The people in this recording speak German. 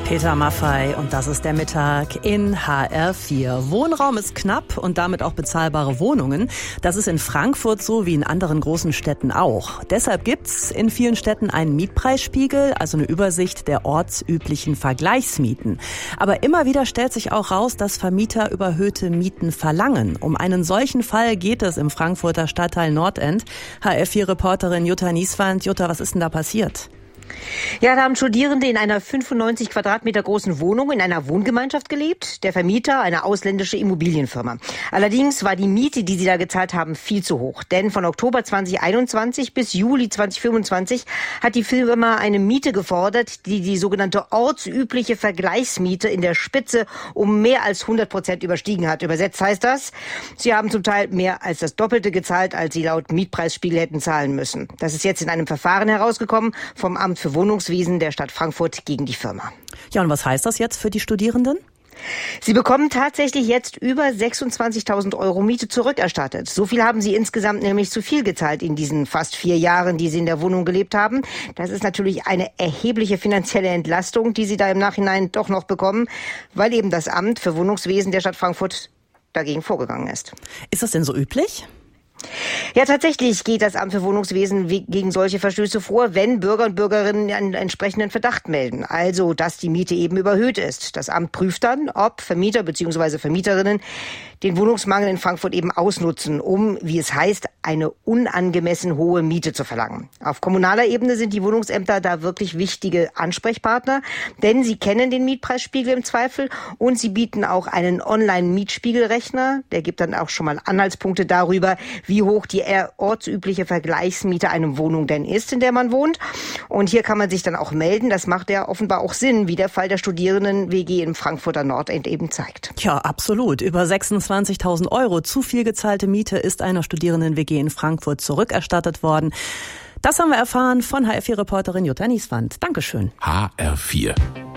Peter Maffay und das ist der Mittag in HR4. Wohnraum ist knapp und damit auch bezahlbare Wohnungen. Das ist in Frankfurt so wie in anderen großen Städten auch. Deshalb gibt's in vielen Städten einen Mietpreisspiegel, also eine Übersicht der ortsüblichen Vergleichsmieten. Aber immer wieder stellt sich auch raus, dass Vermieter überhöhte Mieten verlangen. Um einen solchen Fall geht es im Frankfurter Stadtteil Nordend. HR4-Reporterin Jutta Nieswand. Jutta, was ist denn da passiert? Ja, da haben Studierende in einer 95 Quadratmeter großen Wohnung in einer Wohngemeinschaft gelebt. Der Vermieter, eine ausländische Immobilienfirma. Allerdings war die Miete, die sie da gezahlt haben, viel zu hoch. Denn von Oktober 2021 bis Juli 2025 hat die Firma eine Miete gefordert, die die sogenannte ortsübliche Vergleichsmiete in der Spitze um mehr als 100% überstiegen hat. Übersetzt heißt das, sie haben zum Teil mehr als das Doppelte gezahlt, als sie laut Mietpreisspiegel hätten zahlen müssen. Das ist jetzt in einem Verfahren herausgekommen vom Amt für Wohnungswesen der Stadt Frankfurt gegen die Firma. Ja, und was heißt das jetzt für die Studierenden? Sie bekommen tatsächlich jetzt über 26.000 Euro Miete zurückerstattet. So viel haben sie insgesamt nämlich zu viel gezahlt in diesen fast 4 Jahren, die sie in der Wohnung gelebt haben. Das ist natürlich eine erhebliche finanzielle Entlastung, die sie da im Nachhinein doch noch bekommen, weil eben das Amt für Wohnungswesen der Stadt Frankfurt dagegen vorgegangen ist. Ist das denn so üblich? Ja, tatsächlich geht das Amt für Wohnungswesen gegen solche Verstöße vor, wenn Bürger und Bürgerinnen einen entsprechenden Verdacht melden. Also, dass die Miete eben überhöht ist. Das Amt prüft dann, ob Vermieter bzw. Vermieterinnen den Wohnungsmangel in Frankfurt eben ausnutzen, um, wie es heißt, eine unangemessen hohe Miete zu verlangen. Auf kommunaler Ebene sind die Wohnungsämter da wirklich wichtige Ansprechpartner, denn sie kennen den Mietpreisspiegel im Zweifel und sie bieten auch einen Online-Mietspiegelrechner. Der gibt dann auch schon mal Anhaltspunkte darüber, wie hoch die ortsübliche Vergleichsmiete einer Wohnung denn ist, in der man wohnt. Und hier kann man sich dann auch melden. Das macht ja offenbar auch Sinn, wie der Fall der Studierenden-WG im Frankfurter Nordend eben zeigt. Ja, absolut. Über 26.000 Euro zu viel gezahlte Miete ist einer Studierenden-WG in Frankfurt zurückerstattet worden. Das haben wir erfahren von HR4-Reporterin Jutta Nieswand. Dankeschön. HR4.